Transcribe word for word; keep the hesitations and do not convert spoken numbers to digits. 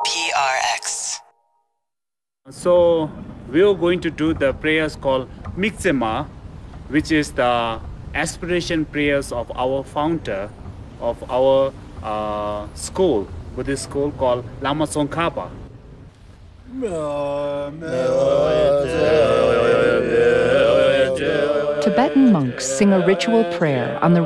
P R X. So we're going to do the prayers called Mixema, which is the aspiration prayers of our founder of our uh, school, Buddhist school called Lama Tsongkhapa. Tibetan monks sing a ritual prayer on the